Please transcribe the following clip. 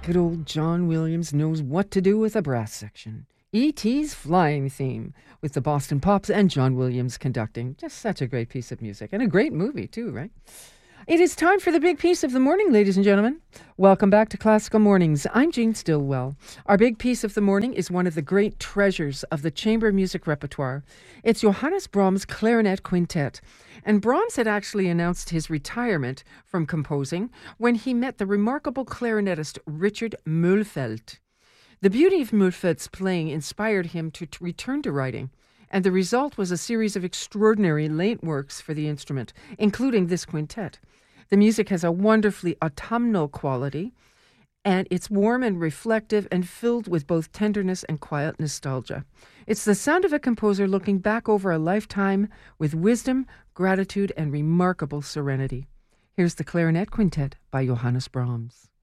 Good old John Williams knows what to do with a brass section. E.T.'s Flying Theme with the Boston Pops and John Williams conducting. Just such a great piece of music and a great movie too, right? It is time for the big piece of the morning, ladies and gentlemen. Welcome back to Classical Mornings. I'm Jean Stillwell. Our big piece of the morning is one of the great treasures of the chamber music repertoire. It's Johannes Brahms' Clarinet Quintet. And Brahms had actually announced his retirement from composing when he met the remarkable clarinetist Richard Mühlfeld. The beauty of Mühlfeld's playing inspired him to return to writing, and the result was a series of extraordinary late works for the instrument, including this quintet. The music has a wonderfully autumnal quality, and it's warm and reflective and filled with both tenderness and quiet nostalgia. It's the sound of a composer looking back over a lifetime with wisdom, gratitude, and remarkable serenity. Here's the Clarinet Quintet by Johannes Brahms.